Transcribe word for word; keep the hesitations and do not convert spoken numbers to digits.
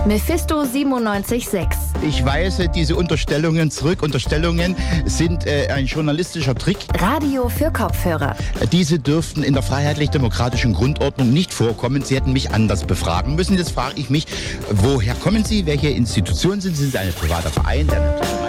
Mephisto siebenundneunzig Komma sechs. Ich weise diese Unterstellungen zurück. Unterstellungen sind äh, ein journalistischer Trick. Radio für Kopfhörer. Diese dürften in der freiheitlich-demokratischen Grundordnung nicht vorkommen. Sie hätten mich anders befragen müssen. Jetzt frage ich mich, woher kommen Sie? Welche Institution sind Sie? Sind Sie ein privater Verein?